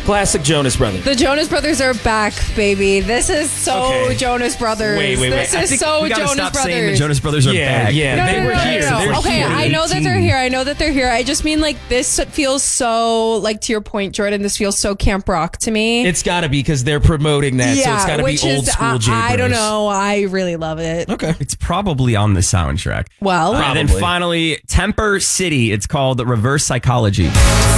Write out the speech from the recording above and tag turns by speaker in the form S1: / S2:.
S1: Classic Jonas Brothers.
S2: The Jonas Brothers are back, baby. This is so
S1: Okay.
S2: Jonas Brothers.
S1: Wait.
S2: This
S3: I
S2: is
S3: think
S2: so
S3: we gotta
S2: Jonas
S3: stop
S2: Brothers.
S3: saying the Jonas Brothers are back.
S1: Yeah, they were here. They're
S2: Okay,
S1: here.
S2: I know that they're here. I know that they're here. I just mean like this feels so like to your point, Jordan. This feels so Camp Rock to me.
S1: It's got to be because they're promoting that, so it's got to be
S2: which
S1: old
S2: is
S1: school J
S2: I don't
S1: Bros.
S2: know. I really love it.
S1: Okay.
S3: It's probably on the soundtrack.
S2: Well,
S3: And then
S1: Probably.
S3: finally, Temper City. It's called Reverse Psychology.